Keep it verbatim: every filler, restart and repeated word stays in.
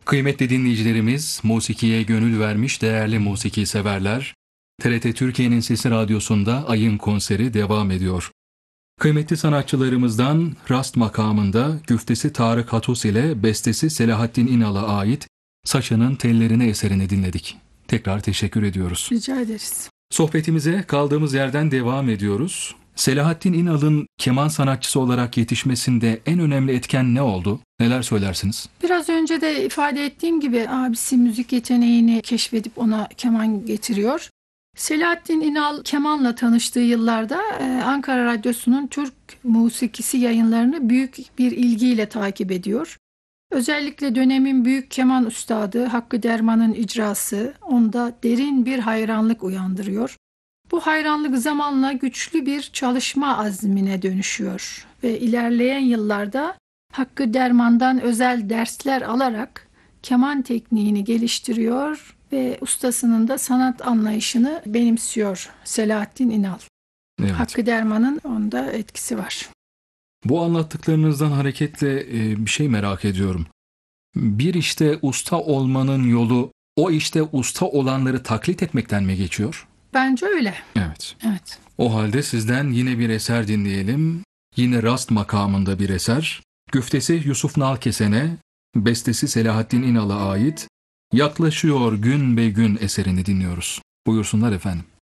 Kıymetli dinleyicilerimiz, musikiye gönül vermiş değerli musiki severler, T R T Türkiye'nin Sesi Radyosu'nda Ayın Konseri devam ediyor. Kıymetli sanatçılarımızdan Rast makamında güftesi Tarık Hatus ile bestesi Selahattin İnal'a ait Saçının Tellerine eserini dinledik. Tekrar teşekkür ediyoruz. Rica ederiz. Sohbetimize kaldığımız yerden devam ediyoruz. Selahattin İnal'ın keman sanatçısı olarak yetişmesinde en önemli etken ne oldu? Neler söylersiniz? Biraz önce de ifade ettiğim gibi abisi müzik yeteneğini keşfedip ona keman getiriyor. Selahattin İnal kemanla tanıştığı yıllarda Ankara Radyosu'nun Türk musikisi yayınlarını büyük bir ilgiyle takip ediyor. Özellikle dönemin büyük keman üstadı Hakkı Derman'ın icrası onda derin bir hayranlık uyandırıyor. Bu hayranlık zamanla güçlü bir çalışma azmine dönüşüyor ve ilerleyen yıllarda Hakkı Derman'dan özel dersler alarak keman tekniğini geliştiriyor ve ustasının da sanat anlayışını benimsiyor Selahattin İnal. Evet. Hakkı Derman'ın onda etkisi var. Bu anlattıklarınızdan hareketle e, bir şey merak ediyorum. Bir işte usta olmanın yolu o işte usta olanları taklit etmekten mi geçiyor? Bence öyle. Evet. Evet. O halde sizden yine bir eser dinleyelim. Yine Rast makamında bir eser. Güftesi Yusuf Nalkesen'e, bestesi Selahattin İnal'a ait Yaklaşıyor Gün be Gün eserini dinliyoruz. Buyursunlar efendim.